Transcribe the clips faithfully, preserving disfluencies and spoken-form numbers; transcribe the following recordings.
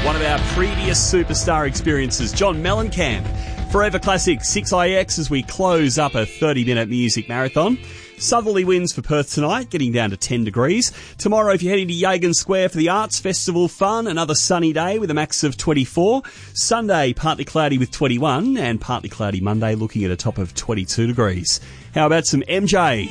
One of our previous superstar experiences, John Mellencamp. Forever Classic six I X as we close up a thirty-minute music marathon. Southerly winds for Perth tonight, getting down to ten degrees. Tomorrow, if you're heading to Yagan Square for the Arts Festival fun, another sunny day with a max of twenty-four. Sunday, partly cloudy with twenty-one, and partly cloudy Monday, looking at a top of twenty-two degrees. How about some M J?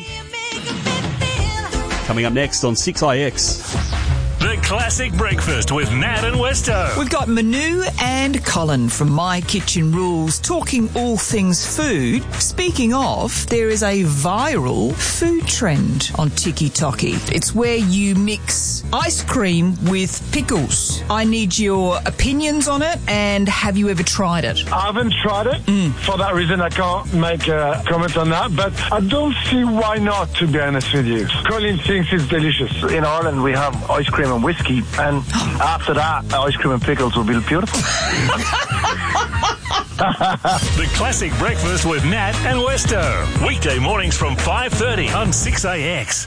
Coming up next on six I X. The Classic Breakfast with Nat and Westo. We've got Manu and Colin from My Kitchen Rules talking all things food. Speaking of, there is a viral food trend on TikTok. It's where you mix ice cream with pickles. I need your opinions on it, and have you ever tried it? I haven't tried it. Mm. For that reason, I can't make a comment on that, but I don't see why not, to be honest with you. Colin thinks it's delicious. In Ireland, we have ice cream and whiskey, and after that, ice cream and pickles will be beautiful. The Classic Breakfast with Nat and Westo. Weekday mornings from five thirty on six A X.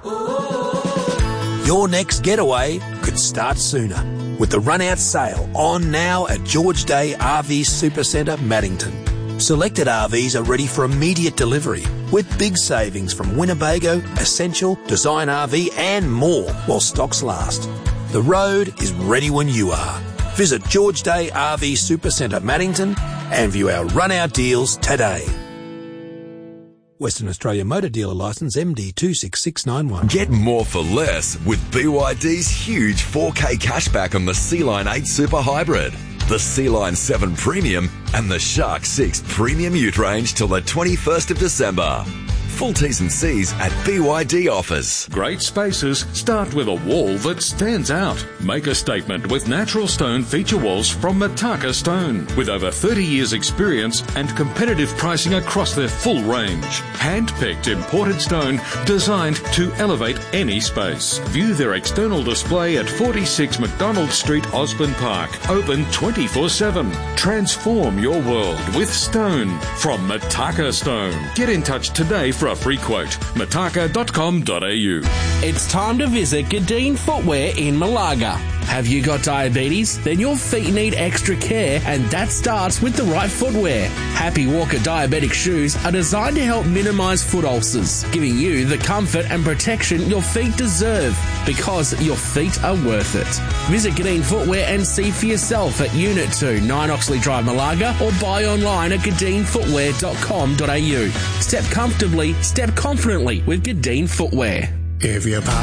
Your next getaway could start sooner with the run-out sale on now at George Day R V Supercentre, Maddington. Selected R Vs are ready for immediate delivery with big savings from Winnebago, Essential, Design R V and more while stocks last. The road is ready when you are. Visit George Day R V Supercentre, Maddington and view our run-out deals today. Western Australia Motor Dealer Licence M D two six six nine one. Get more for less with B Y D's huge four K cashback on the Sea-Line eight Super Hybrid, the Sea-Line seven Premium and the Shark six Premium Ute range till the twenty-first of December. Full T's and C's at B Y D offers. Great spaces start with a wall that stands out. Make a statement with natural stone feature walls from Mataka Stone. With over thirty years experience and competitive pricing across their full range. Hand-picked imported stone designed to elevate any space. View their external display at forty-six McDonald Street, Osborne Park. Open twenty-four seven. Transform your world with stone from Mataka Stone. Get in touch today for a free quote. mataka dot com dot a u. It's time to visit Gadeen Footwear in Malaga. Have you got diabetes? Then your feet need extra care, and that starts with the right footwear. Happy Walker diabetic shoes are designed to help minimise foot ulcers, giving you the comfort and protection your feet deserve, because your feet are worth it. Visit Gadeen Footwear and see for yourself at Unit two, nine Oxley Drive, Malaga, or buy online at gadeen footwear dot com dot a u. Step comfortably, step confidently with Gadeen Footwear. If you're